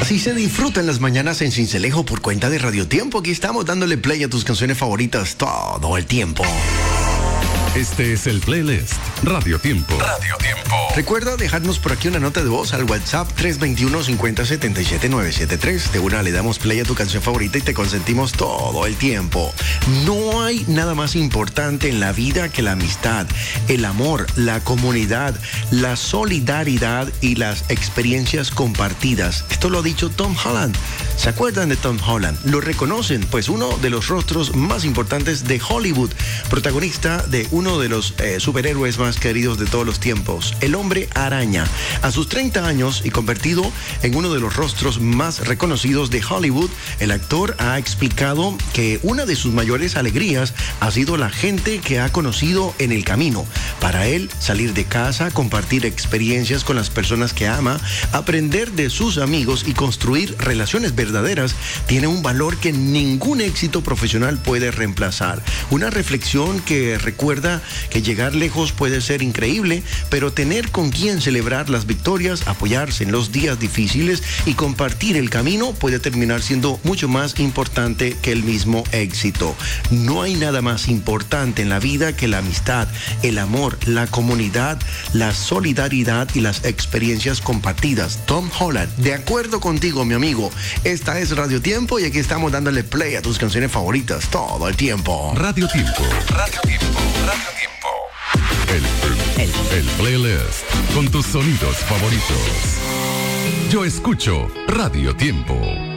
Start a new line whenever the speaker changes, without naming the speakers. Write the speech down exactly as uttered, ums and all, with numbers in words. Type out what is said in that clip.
Así se disfrutan las mañanas en Sincelejo por cuenta de Radio Tiempo. Aquí estamos dándole play a tus canciones favoritas todo el tiempo.
Este es el playlist Radio Tiempo. Radio Tiempo.
Recuerda dejarnos por aquí una nota de voz al WhatsApp tres dos uno, cinco cero siete siete, nueve siete tres. De una le damos play a tu canción favorita y te consentimos todo el tiempo. No hay nada más importante en la vida que la amistad, el amor, la comunidad, la solidaridad y las experiencias compartidas. Esto lo ha dicho Tom Holland. ¿Se acuerdan de Tom Holland? ¿Lo reconocen? Pues uno de los rostros más importantes de Hollywood, protagonista de uno de los eh, superhéroes más queridos de todos los tiempos, el Hombre Araña. A sus treinta años y convertido en uno de los rostros más reconocidos de Hollywood, el actor ha explicado que una de sus mayores alegrías ha sido la gente que ha conocido en el camino. Para él, salir de casa, compartir experiencias con las personas que ama, aprender de sus amigos y construir relaciones verdaderas tiene un valor que ningún éxito profesional puede reemplazar. Una reflexión que recuerda que llegar lejos puede ser increíble, pero tener con quien celebrar las victorias, apoyarse en los días difíciles y compartir el camino puede terminar siendo mucho más importante que el mismo éxito. No hay nada más importante en la vida que la amistad, el amor, la comunidad, la solidaridad y las experiencias compartidas. Tom Holland, de acuerdo contigo, mi amigo. Esta es Radio Tiempo y aquí estamos dándole play a tus canciones favoritas todo el tiempo.
Radio Tiempo. Radio Tiempo. Radio Tiempo. El, el, el playlist con tus sonidos favoritos. Yo escucho Radio Tiempo.